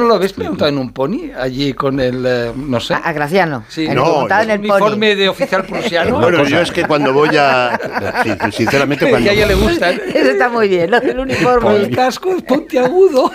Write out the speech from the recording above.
lo habéis preguntado en un pony? Allí con el, no sé. A Graciano. Sí, en el uniforme de oficial prusiano. Bueno, yo es que cuando voy a... Sinceramente, Que cuando... a ella le gusta. Eso está muy bien, lo del uniforme. El casco es puntiagudo.